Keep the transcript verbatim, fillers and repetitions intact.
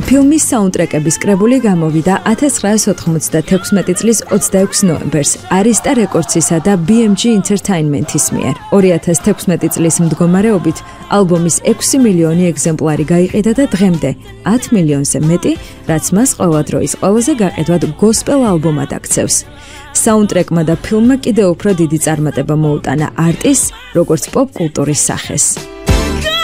ფილმის საუნდტრეკების კრებული გამოვიდა ათას ცხრაასი ოთხმოცდათექვსმეტი წლის ოცდაექვსი ნოემბერს Arista Records-ისა და B M G Entertainment-ის მიერ. ორი ათას თექვსმეტი წლის მდგომარეობით ალბომის ექვსი მილიონი ეგზემპლარი გაიყიდა და დღემდე ათ მილიონზე მეტი, რაც მას ყველა დროის ყველაზე გაყიდვად გოსპელ ალბომად აქცევს. საუნდტრეკმა და ფილმმა კიდევ უფრო დიდი წარმატება მოუტანა არტის, როგორც პოპ კულტურის სახეს.